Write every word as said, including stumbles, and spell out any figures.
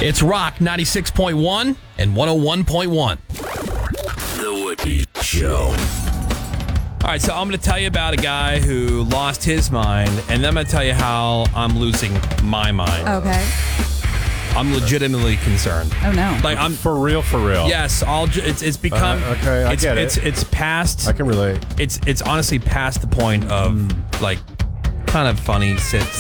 It's Rock ninety-six point one and one oh one point one. The Woody Show. All right, so I'm going to tell you about a guy who lost his mind, and then I'm going to tell you how I'm losing my mind. Okay. I'm legitimately concerned. Oh, no. Like I'm For real, for real. Yes, I'll. Ju- it's it's become. Uh, okay, I it's, get it. It's it's past. I can relate. It's it's honestly past the point of like kind of funny, sit,